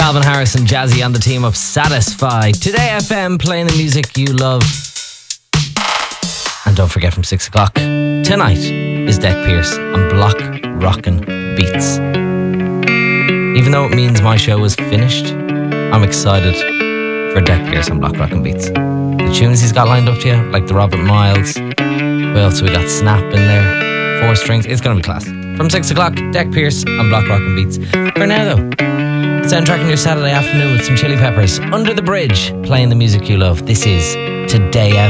Calvin Harris and Jazzy on the team up Satisfy. Today FM playing the music you love. And don't forget from 6 o'clock tonight is Deck Pierce on Block Rockin' Beats. Even though it means my show is finished, I'm excited for Deck Pierce on Block Rockin' Beats. The tunes he's got lined up to you, like the Robert Miles. Who else? We got Snap in there, 4 strings. It's going to be class. From 6 o'clock, Deck Pierce on Block Rockin' Beats. For now though, soundtracking your Saturday afternoon with some Chili Peppers. Under the Bridge, playing the music you love. This is Today